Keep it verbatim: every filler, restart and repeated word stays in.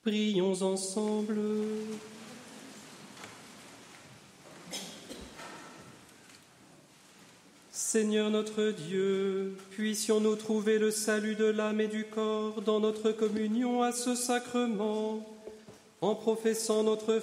Prions ensemble. Seigneur notre Dieu, puissions-nous trouver le salut de l'âme et du corps dans notre communion à ce sacrement, en professant notre